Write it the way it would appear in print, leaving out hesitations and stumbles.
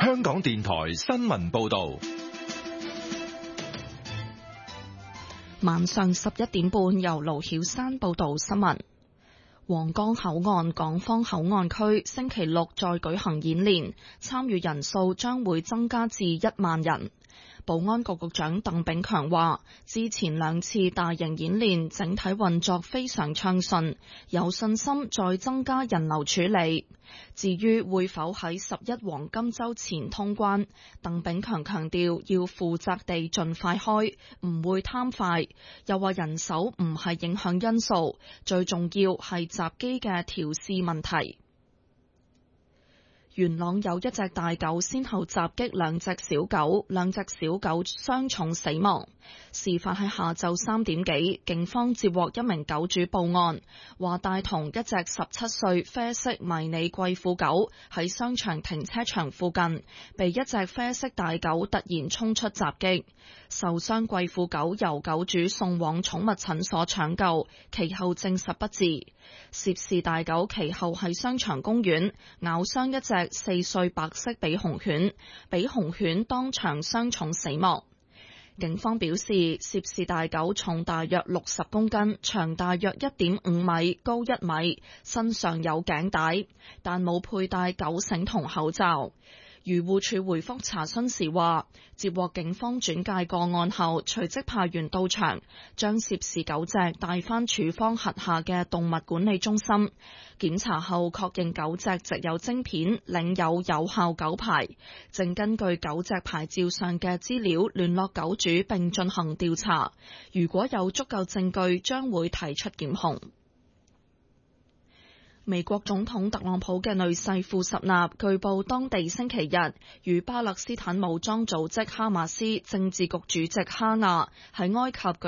香港電台新聞報道。 晚上11點半，由盧曉山報道新聞。皇崗口岸港方口岸區星期六再舉行演練，參與人數將會增加至1萬人。保安局局長鄧炳強話，之前2次大型演練整體運作非常暢順，有信心再增加人流處理。至於會否喺11黃金週前通關，鄧炳強強調要負責地盡快開，唔會貪快。又話人手唔係影響因素，最重要係閘機嘅調試問題。元朗有一隻大狗先後襲擊2隻小狗，2隻小狗傷重死亡。事發喺下晝3點幾，警方接獲一名狗主報案，話帶同一隻17歲啡色迷你貴婦狗喺商場停車場附近，被一隻啡色大狗突然衝出襲擊。受傷貴婦狗由狗主送往寵物診所搶救，其後證實不治。涉事大狗其後喺商場公園咬傷一隻4歲白色比熊犬，比熊犬當場傷重死亡。警方表示，涉事大狗重大約60公斤，長大約1.5米，高1米，身上有頸帶，但冇佩戴狗繩同口罩。漁護署回覆查詢時話，接獲警方轉介個案後，隨即派員到場，將涉事狗隻帶返署方轄下嘅動物管理中心檢查後，確認狗隻植有晶片，領有有效狗牌，正根據狗隻牌照上嘅資料聯絡狗主並進行調查。如果有足夠證據，將會提出檢控。美國總統特朗普嘅女婿庫什納據報當地星期日與巴勒斯坦武裝組織哈馬斯政治局主席哈亞喺埃及舉